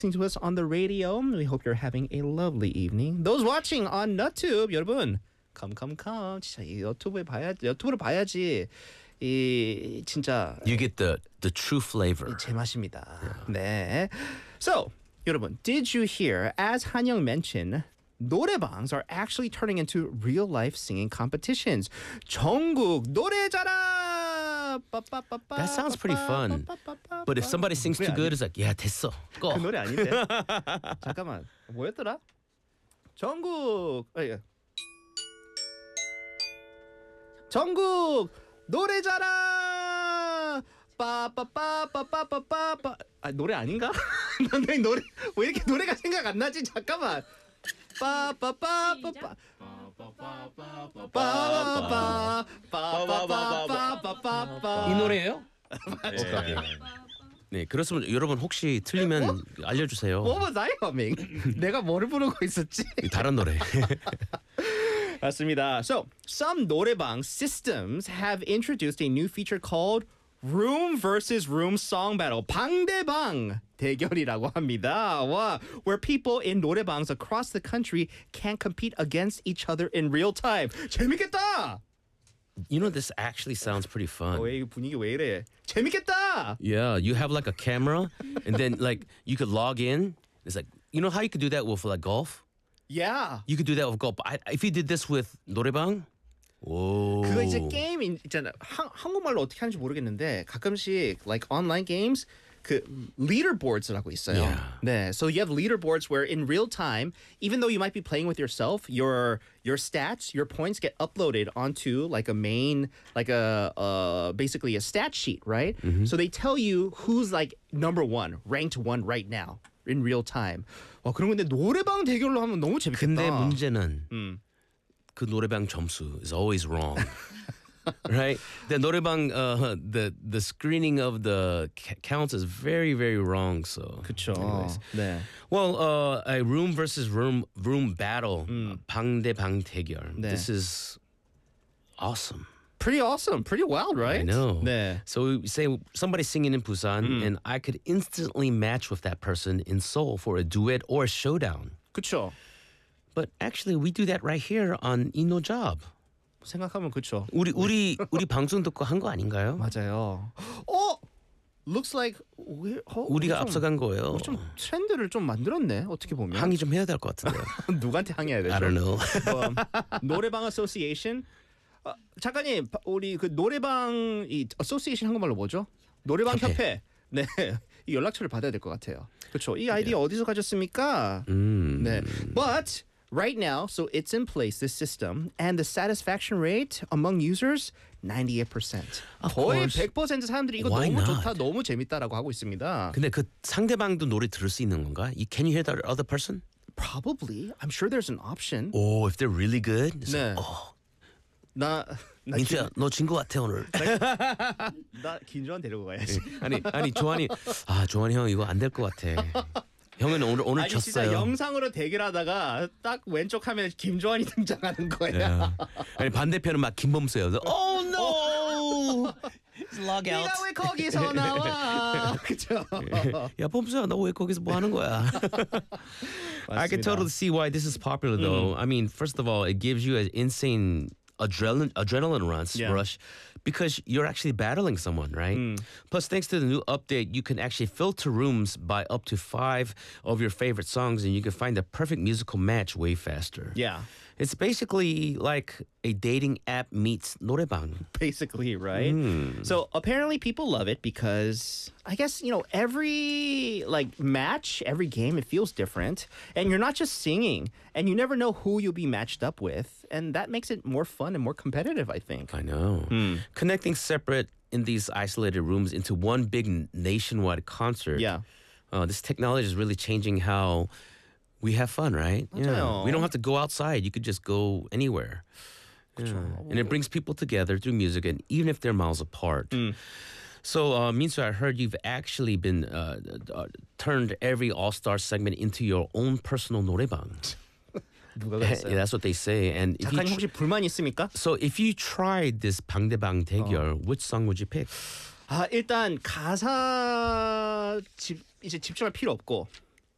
listening to us on the radio. We hope you're having a lovely evening. Those watching on NutTube, 여러분, come. 진짜 이 유튜브로 봐야지. 이 진짜 You get the true flavor. 제맛입니다. 네. So, 여러분, did you hear, as 한영 mentioned, 노래방s are actually turning into real-life singing competitions. 전국 노래자랑! That sounds pretty fun. But if somebody sings too good, it's like, yeah, 됐어. Go. 그 노래 아닌데? 잠깐만, 뭐였더라? 전국! 전국 노래자랑! 빠빠빠빠빠빠빠. 아, 노래 아닌가? 난 노래 왜 이렇게 노래가 생각 안 나지? 잠깐만. 빠빠빠빠빠. 빠빠빠빠빠빠빠빠. 이 노래예요? 네, 그렇으면 여러분 혹시 틀리면 알려주세요. What was I humming? 내가 뭐를 부르고 있었지? 다른 노래. 맞습니다. So, some 노래방 systems have introduced a new feature called Room versus Room Song Battle. 방대방 대결이라고 합니다. 와, where people in 노래방s across the country can compete against each other in real time. 재밌겠다. You know, this actually sounds pretty fun. 왜 분위기 왜 이래? 재밌겠다. Yeah, you have like a camera, and then like you could log in. It's like, you know how you could do that with like golf? Yeah. You could do that with golf. But if you did this with 노래방, whoa. 그거 이제 게임 있잖아. 한국말로 어떻게 하는지 모르겠는데 가끔씩 like online games 그 leaderboards라고 있어요. Yeah. 네, so you have leaderboards where in real time, even though you might be playing with yourself, your stats, your points get uploaded onto like a main, like a basically a stat sheet, right? So they tell you who's like number one, ranked one right now in real time. 와, 그런 건데 노래방 대결로 하면 너무 재밌겠다. 근데 문제는 그 노래방 점수 is always wrong. Right? The 노래방 the screening of the counts is very very wrong. So 그렇죠. anyways. 네. Well, a room versus room battle. 방대방 대결. 네. This is awesome. Pretty awesome, pretty wild, right? I know. 네. So say somebody's singing in Busan, and I could instantly match with that person in Seoul for a duet or a showdown. 그렇죠. But actually, we do that right here on InnoJob. 생각하면 그렇죠. 우리 방송 듣고 한 거 아닌가요? 맞아요. Looks like 우리가 앞서간 거예요. 좀 트렌드를 좀 만들었네. 어떻게 보면. 항의 좀 해야 될 것 같은데요. 누구한테 항의해야 되죠? I don't know. 노래방 어소시에이션. 작가님, 우리 그 노래방 이 어소시에이션 한국말로 뭐죠? 노래방 협회. 네, 이 연락처를 받아야 될 것 같아요. 그렇죠. 이 아이디어 어디서 가졌습니까? 네, but right now, so it's in place, this system, and the satisfaction rate among users 98%. Of 거의 course. 100% 사람들이 이거 Why 너무 not? 좋다, 너무 재밌다라고 하고 있습니다. 근데 그 상대방도 노래 들을 수 있는 건가? Can you hear the other person? Probably, I'm sure there's an option. Oh, if they're really good. It's 네. like, oh, 나 민트야, 너 진 거 같아 오늘. 김조한 데리고 가야지. 아니 조한이 조한이 형 이거 안 될 것 같아. 형은 오늘 아니 진짜 졌어요. 영상으로 대결하다가 딱 왼쪽 화면에 김조한이 등장하는 거야. Yeah. 아니 반대편은 막 김범수예요. Oh no! Log out. 네가 왜 거기서 나와? 그죠? 야 범수야, 너 왜 거기서 뭐 하는 거야? I can totally see why this is popular though. I mean, first of all, it gives you an insane adrenaline rush because you're actually battling someone, right? Plus, thanks to the new update, you can actually filter rooms by up to 5 of your favorite songs, and you can find the perfect musical match way faster. Yeah, It's basically like a dating app meets 노래방. basically, right? So apparently people love it because I guess, every like match, every game, it feels different. And you're not just singing and you never know who you'll be matched up with. And that makes it more fun and more competitive, I think. I know. Connecting separate in these isolated rooms into one big nationwide concert. Yeah. This technology is really changing how we have fun, right? 맞아요. We don't have to go outside. You could just go anywhere. Yeah. And it brings people together through music, and even if they're miles apart. So, Minsu, I heard you've actually been turned every All-Star segment into your own personal 노래방. 누가 Yeah, 그랬어요? that's what they say. And if you 작가님 혹시 불만 있습니까? so if you tried this 방대방 대결, which song would you pick? 일단 가사 이제 집중할 필요 없고